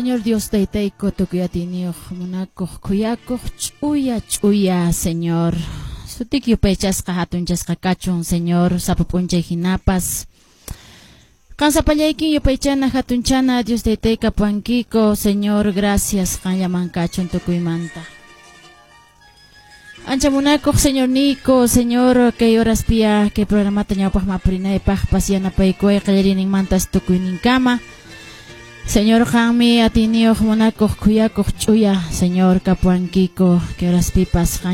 Señor Dios Taytayko tukuyatiniuq munakuq kuyakuq ch'uya Señor sutik yupaychasqa hatunchasqa kachun Señor sapup'unchay hinapas qansapallayki yupaychana hatunchana Dios Taytay kapuankiko Señor gracias qanllaman kachun tukuymanta ancha munakuq Señor Nico Señor kay horas pia kay programata ñawpaq maprinaypaq pasyanapaykuay qallariyninmantas tukuyninkama Señor Jami atiniyuq munakuq kuyakuq ch'uya Señor kapuankiko que horas pipas